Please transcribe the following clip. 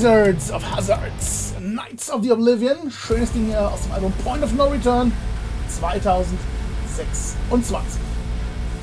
Wizards of Hazards, Knights of the Oblivion, schönes Ding hier aus dem Album Point of No Return 2026.